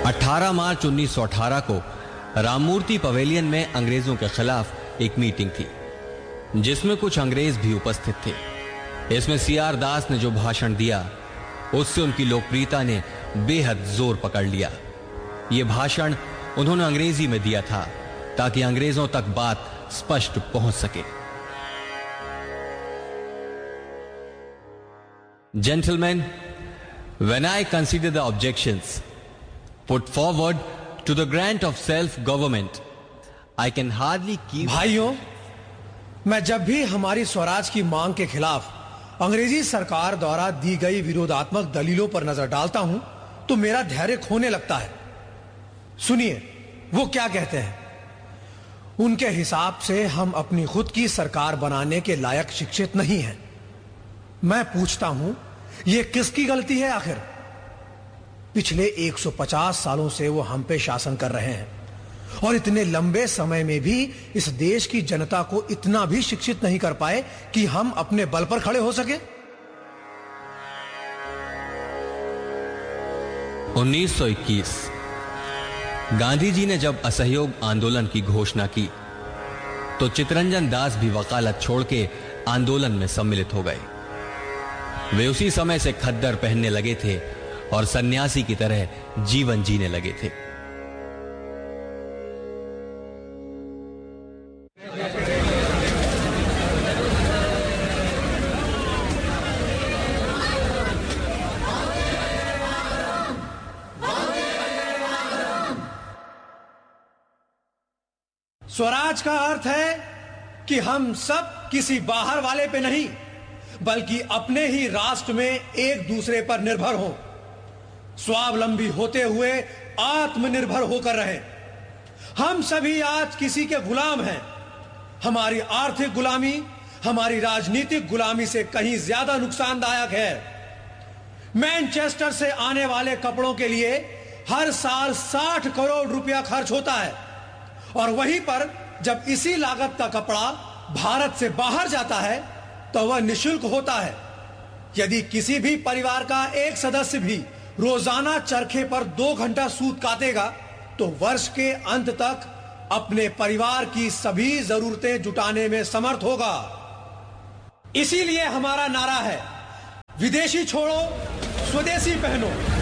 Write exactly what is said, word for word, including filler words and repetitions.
अठारह मार्च उन्नीस सौ अठारह को राममूर्ति पवेलियन में अंग्रेजों के खिलाफ एक मीटिंग थी, जिसमें कुछ अंग्रेज भी उपस्थित थे। इसमें सी आर दास ने जो भाषण दिया, उससे उनकी लोकप्रियता ने बेहद जोर पकड़ लिया। यह भाषण उन्होंने अंग्रेजी में दिया था ताकि अंग्रेजों तक बात स्पष्ट पहुंच सके। Gentlemen, when I consider the objections put forward to the grant of self-government, I can hardly keep... भाइयों, मैं जब भी हमारी स्वराज की मांग के खिलाफ अंग्रेजी सरकार द्वारा दी गई विरोधात्मक दलीलों पर नजर डालता हूं, तो मेरा धैर्य खोने लगता है। सुनिए, वो क्या कहते हैं। उनके हिसाब से हम अपनी खुद की सरकार बनाने के लायक शिक्षित नहीं हैं। मैं पूछता हूं, यह किसकी गलती है आखिर? पिछले एक सौ पचास सालों से वो हम पे शासन कर रहे हैं और इतने लंबे समय में भी इस देश की जनता को इतना भी शिक्षित नहीं कर पाए कि हम अपने बल पर खड़े हो सके। उन्नीस सौ इक्कीस गांधी जी ने जब असहयोग आंदोलन की घोषणा की, तो चित्तरंजन दास भी वकालत छोड़ के आंदोलन में सम्मिलित हो गए। वे उसी समय से खद्दर पहनने लगे थे और सन्यासी की तरह जीवन जीने लगे थे। स्वराज का अर्थ है कि हम सब किसी बाहर वाले पे नहीं, बल्कि अपने ही राष्ट्र में एक दूसरे पर निर्भर हों, स्वावलंबी होते हुए आत्मनिर्भर होकर रहें। हम सभी आज किसी के गुलाम हैं। हमारी आर्थिक गुलामी हमारी राजनीतिक गुलामी से कहीं ज्यादा नुकसानदायक है। मैनचेस्टर से आने वाले कपड़ों के लिए हर साल साठ करोड़ रुपया खर्च होता है और वहीं पर जब इसी लागत का कपड़ा भारत से बाहर जाता है तो वह निःशुल्क होता है। यदि किसी भी परिवार का एक सदस्य भी रोजाना चरखे पर दो घंटा सूत काटेगा तो वर्ष के अंत तक अपने परिवार की सभी जरूरतें जुटाने में समर्थ होगा। इसीलिए हमारा नारा है, विदेशी छोड़ो, स्वदेशी पहनो।